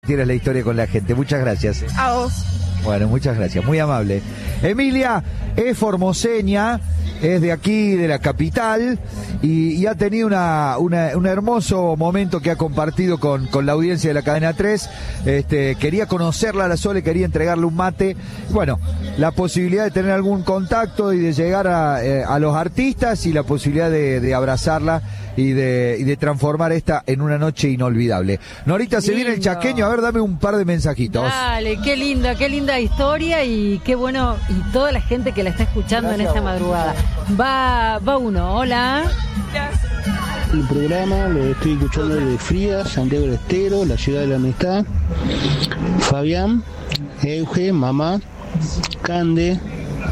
tienes la historia con la gente. Muchas gracias. A vos. Bueno, muchas gracias, muy amable. Emilia es formoseña, es de aquí, de la capital, y ha tenido un hermoso momento que ha compartido con la audiencia de la Cadena 3. Quería conocerla a la Sole, quería entregarle un mate. Bueno, la posibilidad de tener algún contacto y de llegar a los artistas, y la posibilidad de abrazarla y de transformar esta en una noche inolvidable. Norita, se viene el chaqueño, a ver, dame un par de mensajitos. Dale, qué linda historia, y qué bueno, y toda la gente que la está escuchando. Gracias en esta madrugada. Va uno, hola. El programa lo estoy escuchando desde Frías, Santiago del Estero, la ciudad de la amistad. Fabián, Euge, mamá, Cande,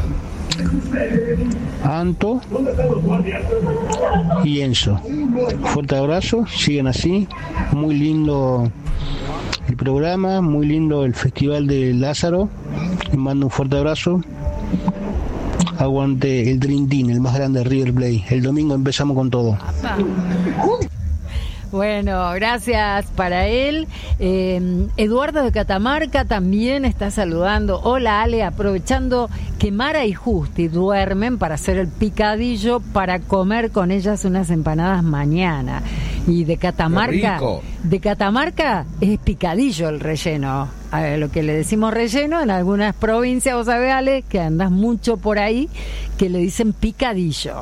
Anto y Enzo. Fuerte abrazo, sigan así. Muy lindo el programa, muy lindo el Festival de Lázaro. Les mando un fuerte abrazo. Aguante el Dream Team, el más grande de River Plate. El domingo empezamos con todo. Bueno, gracias para él. Eduardo de Catamarca también está saludando. Hola, Ale, aprovechando que Mara y Justi duermen para hacer el picadillo para comer con ellas unas empanadas mañana. Y de Catamarca es picadillo el relleno. A ver, lo que le decimos relleno en algunas provincias, vos sabés, Ale, que andás mucho por ahí, que le dicen picadillo.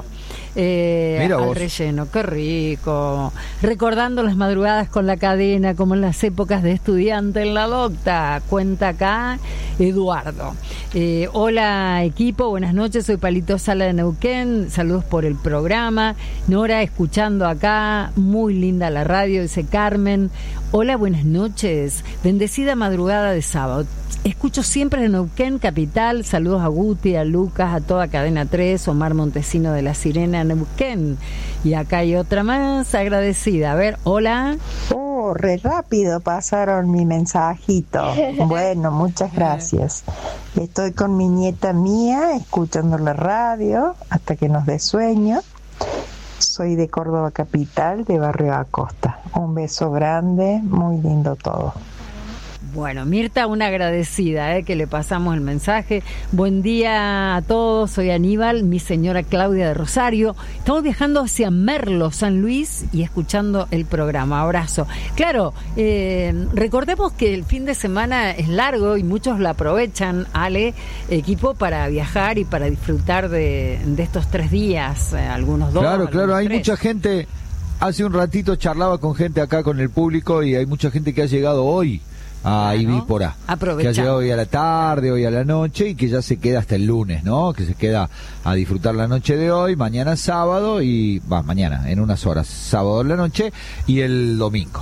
Al relleno, qué rico. Recordando las madrugadas con la cadena, como en las épocas de estudiante en la docta. Cuenta acá Eduardo. Hola equipo, buenas noches, soy Palito Sala de Neuquén, saludos por el programa. Nora, escuchando acá, muy linda la radio, dice Carmen. Hola, buenas noches, bendecida madrugada de sábado. Escucho siempre de Neuquén Capital, saludos a Guti, a Lucas, a toda Cadena 3, Omar Montesino de La Sirena, Neuquén. Y acá hay otra más agradecida. A ver, hola. Oh, re rápido pasaron mi mensajito. Bueno, muchas gracias. Estoy con mi nieta Mía, escuchando la radio hasta que nos dé sueño. Soy de Córdoba Capital, de Barrio Acosta. Un beso grande, muy lindo todo. Bueno, Mirta, una agradecida, que le pasamos el mensaje. Buen día a todos, soy Aníbal, mi señora Claudia de Rosario. Estamos viajando hacia Merlo, San Luis, y escuchando el programa. Abrazo. Claro, recordemos que el fin de semana es largo y muchos lo aprovechan, Ale, equipo, para viajar y para disfrutar de estos 3 días, algunos 2. Claro, hay 3. mucha gente. Hace un ratito charlaba con gente acá, con el público, y hay mucha gente que ha llegado hoy a Ivípora, que ha llegado hoy a la tarde, hoy a la noche, y que ya se queda hasta el lunes, ¿no? Que se queda a disfrutar la noche de hoy, mañana sábado, y mañana, en unas horas, sábado en la noche, y el domingo,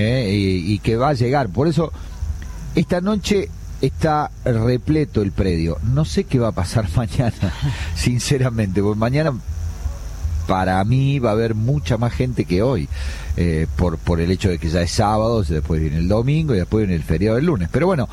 y que va a llegar. Por eso, esta noche está repleto el predio. No sé qué va a pasar mañana, sinceramente, porque mañana, para mí, va a haber mucha más gente que hoy, por el hecho de que ya es sábado, después viene el domingo y después viene el feriado del lunes. Pero bueno,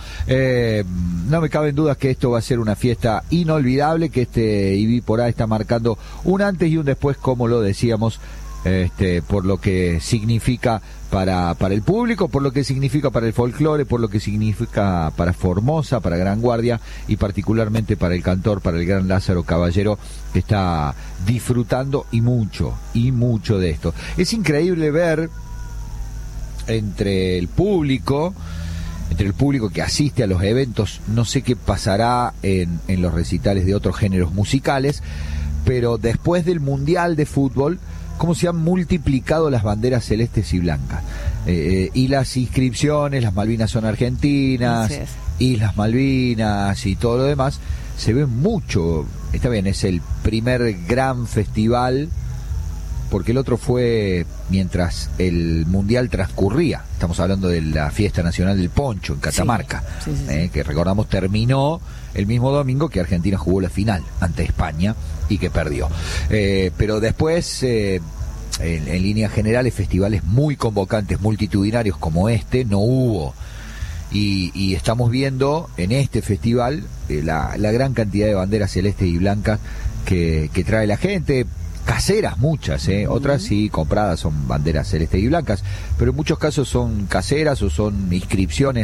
no me caben dudas que esto va a ser una fiesta inolvidable, que Ivípora está marcando un antes y un después, como lo decíamos, por lo que significa para el público, por lo que significa para el folclore, por lo que significa para Formosa, para Gran Guardia, y particularmente para el cantor, para el gran Lázaro Caballero, que está disfrutando y mucho de esto. Es increíble ver entre el público que asiste a los eventos. No sé qué pasará en los recitales de otros géneros musicales, pero después del Mundial de Fútbol, cómo se han multiplicado las banderas celestes y blancas, y las inscripciones, las Malvinas son argentinas, Islas Malvinas y todo lo demás, se ve mucho. Está bien, es el primer gran festival, porque el otro fue mientras el Mundial transcurría. Estamos hablando de la Fiesta Nacional del Poncho en Catamarca, sí. Que recordamos terminó el mismo domingo que Argentina jugó la final ante España y que perdió. Pero después, en líneas generales, festivales muy convocantes, multitudinarios como no hubo. Y estamos viendo en este festival la gran cantidad de banderas celestes y blancas que trae la gente. Caseras muchas, otras sí compradas, son banderas celestes y blancas, pero en muchos casos son caseras o son inscripciones